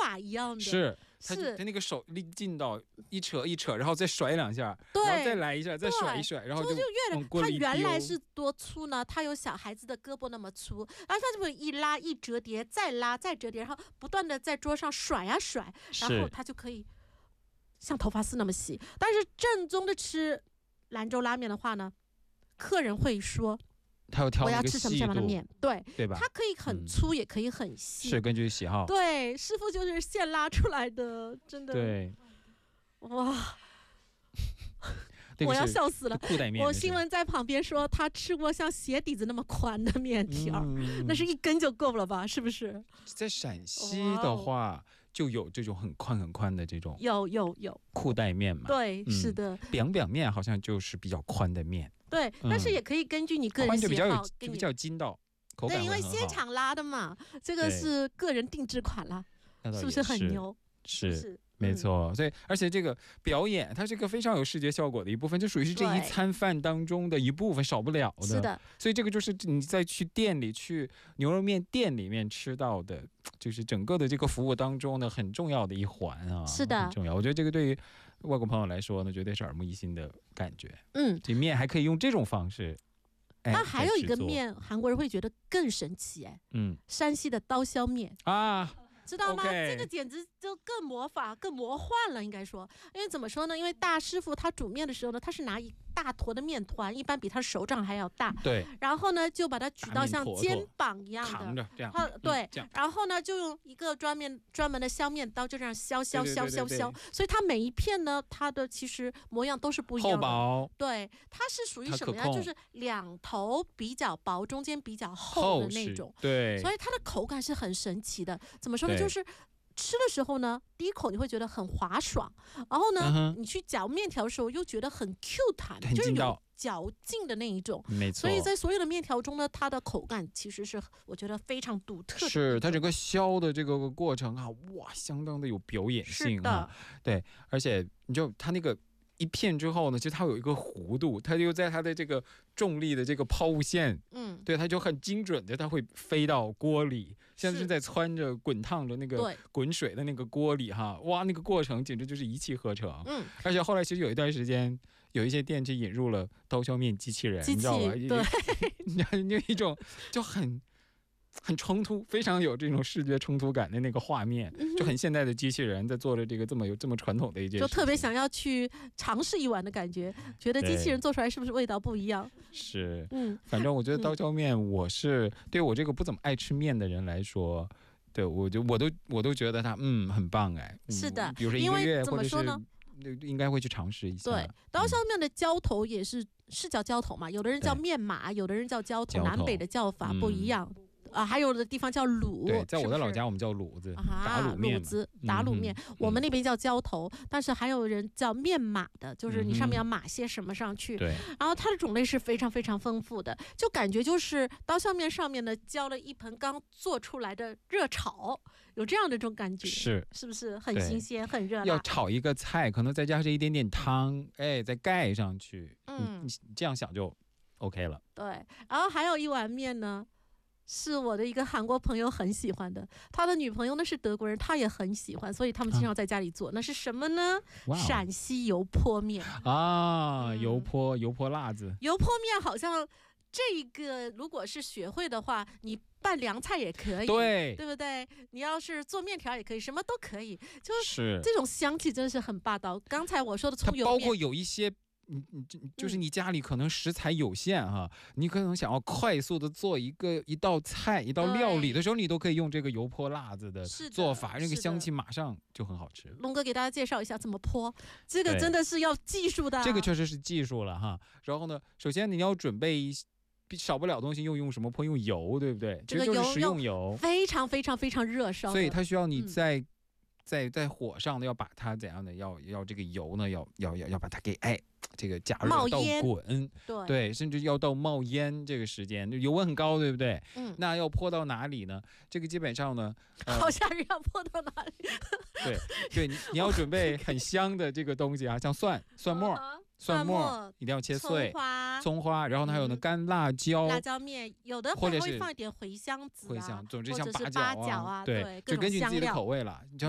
打一样的。 是。他那个手力劲到一扯一扯，然后再甩2下， 对， 然后再来一下，再甩一甩，然后就往锅里丢。 它原来是多粗呢？它有小孩子的胳膊那么粗，然后它就会一拉一折叠，再拉再折叠，然后不断的在桌上甩啊甩，然后它就可以像头发丝那么细。但是正宗的吃兰州拉面的话呢，客人会说。 他要挑我要吃什么样的面， 对吧？ 它可以很粗，也可以很细， 是根据喜好。 对，师傅就是现拉出来的，真的。 对， 哇，我要笑死了。 裤带面， 我新闻在旁边说，他吃过像鞋底子那么宽的面条，那是一根就够了吧？是不是？ 在陕西的话，就有这种很宽很宽的这种， 有裤带面嘛？ 对，是的。 biang面好像就是比较宽的面。 对，但是也可以根据你个人喜好， 比较筋道，口感对，因为现场拉的嘛，这个是个人定制款啦，是不是很牛？ 是。没错，所以而且这个表演它是一个非常有视觉效果的一部分，就属于是这一餐饭当中的一部分，少不了的。 是的， 所以这个就是你在去店里去牛肉面店里面吃到的，就是整个的这个服务当中的很重要的一环啊。 是的， 很重要。我觉得这个对于外国朋友来说呢，绝对是耳目一新的感觉。这面还可以用这种方式。 那还有一个面，韩国人会觉得更神奇山西的刀削面啊。知道吗？这个简直就更魔法、更魔幻了，应该说。因为怎么说呢？因为大师傅他煮面的时候呢，他是拿一大坨的面团，一般比他手掌还要大。 对。 然后呢，就把它举到像肩膀一样的， 扛着这样。 对。然后呢，就用一个专门的削面刀，就这样削。所以它每一片呢，它的其实模样都是不一样的。 厚薄。 对，它是属于什么呀？就是两头比较薄，中间比较厚的那种。 对。 所以它的口感是很神奇的。怎么说呢？就是吃的时候呢，第一口你会觉得很滑爽，然后呢，你去嚼面条的时候又觉得很 Q 弹，就是有嚼劲的那一种。 没错。 所以在所有的面条中呢，它的口感其实是我觉得非常独特的。 是它整个削的这个过程啊，哇，相当的有表演性啊。对，而且你就它那个。一片之后呢，其实它有一个弧度，它就在它的这个重力的这个抛物线，对，它就很精准的，它会飞到锅里，像是在汆着滚烫着那个滚水的那个锅里哈，哇，那个过程简直就是一气呵成。而且后来其实有一段时间，有一些店就引入了刀削面机器人，你知道吧？ 对， 那一种就很冲突，非常有这种视觉冲突感的那个画面，就很现代的机器人在做着这个这么传统的一件事， 就特别想要去尝试一碗的感觉，觉得机器人做出来是不是味道不一样？ 是，反正我觉得刀削面，我是对我这个不怎么爱吃面的人来说，对我都觉得它很棒哎。 是的， 比如说1个月或者是应该会去尝试一下。 对，刀削面的浇头也是叫浇头嘛，有的人叫面码，有的人叫浇头，南北的叫法不一样。还有的地方叫卤， 对，在我的老家我们叫卤子，打卤面， 打卤面，我们那边叫浇头，但是还有人叫面码的，就是你上面要码些什么上去。 对， 然后它的种类是非常非常丰富的，就感觉就是刀削面上面呢浇了一盆刚做出来的热炒，有这样的一种感觉，是不是很新鲜很热辣？ 要炒一个菜，可能再加上一点点汤，再盖上去，你这样想就 OK 了。 对，然后还有一碗面呢。是我的一个韩国朋友很喜欢的，他的女朋友呢是德国人，他也很喜欢，所以他们经常在家里做。那是什么呢？陕西油泼面啊，油泼辣子。 油泼面好像这个如果是学会的话，你拌凉菜也可以，对不对？你要是做面条也可以，什么都可以，就是这种香气真的是很霸道。刚才我说的葱油面， 它包括有一些。就是你家里可能食材有限哈，你可能想要快速的做一道菜一道料理的时候，你都可以用这个油泼辣子的做法，那个香气马上就很好吃。 龙哥给大家介绍一下怎么泼，这个真的是要技术的， 这个确实是技术了哈。然后呢，首先你要准备少不了东西，用什么泼？用油，对不对？ 这个就是食用油， 非常非常非常热烧， 所以它需要你在火上呢，要把它怎样的要这个油呢，要把它给这个加热到滚，对，甚至要到冒烟这个时间，油温很高，对不对？那要泼到哪里呢？这个基本上呢， 好吓人，要泼到哪里？ 对，你要准备很香的这个东西啊，像蒜末一定要切碎，葱花，然后呢还有呢干辣椒面，有的会放一点茴香籽， 总之像八角啊，对，就根据你自己的口味了。